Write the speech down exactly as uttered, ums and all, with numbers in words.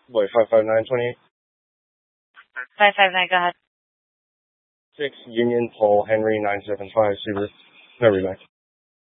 Boy, five five nine twenty-eight. five five nine, go ahead. six Union Paul Henry nine seven five Subaru. No, relax.